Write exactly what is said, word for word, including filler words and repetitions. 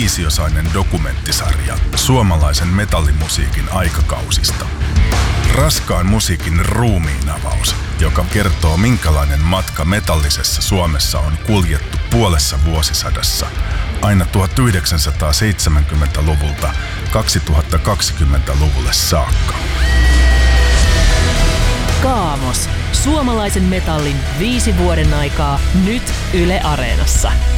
viisiosainen dokumenttisarja suomalaisen metallimusiikin aikakausista. Raskaan musiikin ruumiinavaus, joka kertoo minkälainen matka metallisessa Suomessa on kuljettu puolessa vuosisadassa aina tuhatyhdeksänsataaseitsemänkymmentäluvulta kaksituhattakaksikymmentäluvulle saakka. Kaamos. Suomalaisen metallin viisi vuoden aikaa nyt Yle Areenassa.